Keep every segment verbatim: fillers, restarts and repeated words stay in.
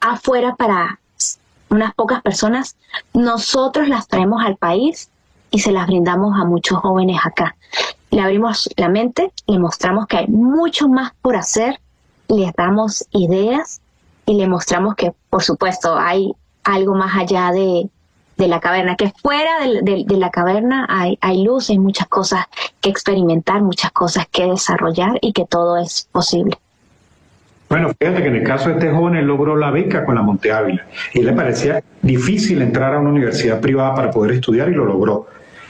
afuera para unas pocas personas, nosotros las traemos al país y se las brindamos a muchos jóvenes acá. Le abrimos la mente, le mostramos que hay mucho más por hacer, les damos ideas y le mostramos que, por supuesto, hay algo más allá de, de la caverna, que fuera de, de, de la caverna hay, hay luz, hay muchas cosas que experimentar, muchas cosas que desarrollar y que todo es posible. Bueno, fíjate que en el caso de este joven, él logró la beca con la Monte Ávila y le parecía difícil entrar a una universidad privada para poder estudiar y lo logró.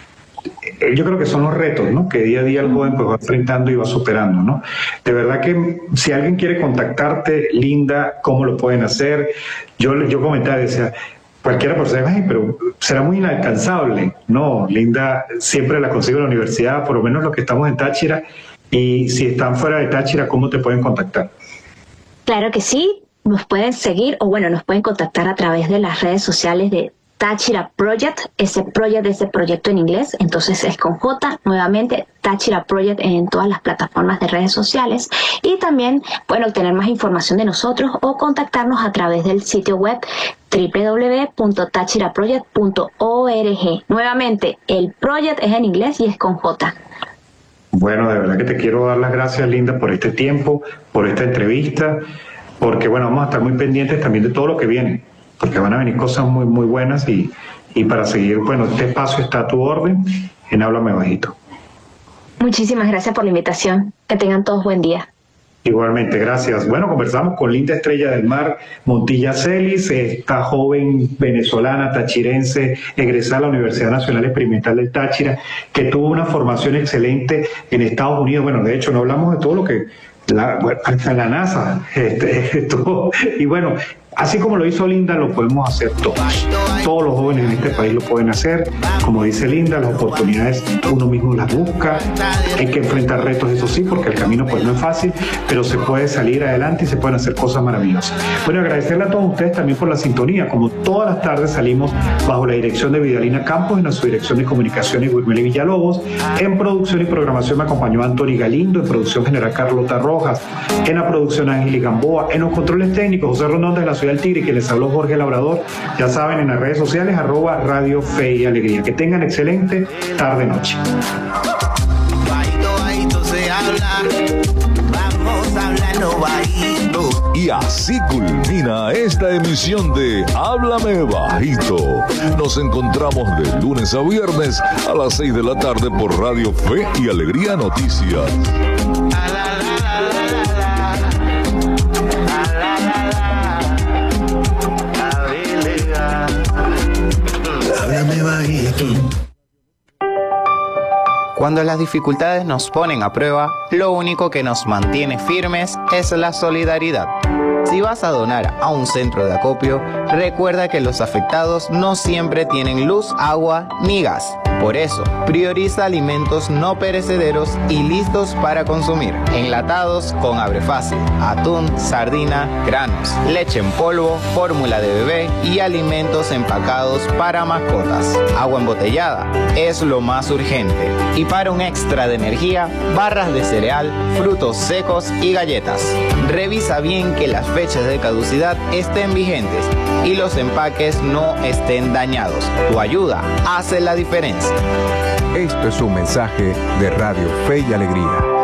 Yo creo que son los retos, ¿no?, que día a día el joven pues va enfrentando y va superando, ¿no? De verdad que si alguien quiere contactarte, Linda, ¿cómo lo pueden hacer? Yo, yo comentaba, decía, cualquiera por ser, ay, pero será muy inalcanzable. No, Linda siempre la consigue en la universidad, por lo menos los que estamos en Táchira, y si están fuera de Táchira, ¿cómo te pueden contactar? Claro que sí, nos pueden seguir o bueno, nos pueden contactar a través de las redes sociales de Táchira Project, ese project, ese proyecto en inglés, entonces es con J, nuevamente Táchira Project en todas las plataformas de redes sociales y también pueden obtener más información de nosotros o contactarnos a través del sitio web doble u doble u doble u punto táchira project punto org. Nuevamente, el project es en inglés y es con J. Bueno, de verdad que te quiero dar las gracias, Linda, por este tiempo, por esta entrevista, porque bueno, vamos a estar muy pendientes también de todo lo que viene, porque van a venir cosas muy muy buenas y, y para seguir, bueno, este espacio está a tu orden en Háblame Bajito. Muchísimas gracias por la invitación. Que tengan todos buen día. Igualmente, gracias. Bueno, conversamos con Linda Estrella del Mar Montilla Celis, esta joven venezolana tachirense, egresada a la Universidad Nacional Experimental del Táchira, que tuvo una formación excelente en Estados Unidos. Bueno, de hecho, no hablamos de todo lo que la, bueno, hasta la NASA este, estuvo. Y bueno, así como lo hizo Linda, lo podemos hacer todos. Todos los jóvenes en este país lo pueden hacer. Como dice Linda, las oportunidades uno mismo las busca. Hay que enfrentar retos, eso sí, porque el camino pues no es fácil, pero se puede salir adelante y se pueden hacer cosas maravillosas. Bueno, agradecerle a todos ustedes también por la sintonía. Como todas las tardes salimos bajo la dirección de Vidalina Campos, en su dirección de comunicaciones Wilmeli Villalobos. En producción y programación me acompañó Anthony Galindo, en producción general Carlota Rojas, en la producción Ángel Gamboa, en los controles técnicos José Rondón de la Ciudad del Tigre, que les habló Jorge Labrador. Ya saben, en las redes sociales arroba Radio Fe y Alegría. Que tengan excelente tarde noche. Y así culmina esta emisión de Háblame Bajito. Nos encontramos de lunes a viernes a las seis de la tarde por Radio Fe y Alegría Noticias. Háblame bajito. Cuando las dificultades nos ponen a prueba, lo único que nos mantiene firmes es la solidaridad. Si vas a donar a un centro de acopio, recuerda que los afectados no siempre tienen luz, agua ni gas. Por eso, prioriza alimentos no perecederos y listos para consumir. Enlatados con abre fácil, atún, sardina, granos, leche en polvo, fórmula de bebé y alimentos empacados para mascotas. Agua embotellada es lo más urgente. Y para un extra de energía, barras de cereal, frutos secos y galletas. Revisa bien que las fechas de caducidad estén vigentes y los empaques no estén dañados. Tu ayuda hace la diferencia. Esto es un mensaje de Radio Fe y Alegría.